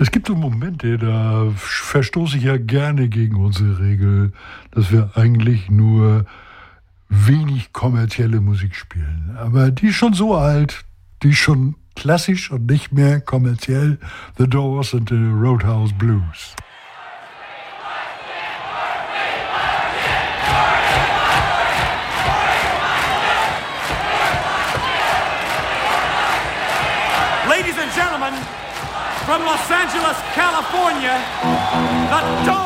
Es gibt so Momente, da verstoße ich ja gerne gegen unsere Regel, dass wir eigentlich nur wenig kommerzielle Musik spielen. Aber die ist schon so alt, die ist schon klassisch und nicht mehr kommerziell. The Doors and the Roadhouse Blues. Ladies and gentlemen, from Los Angeles, California, the Doors.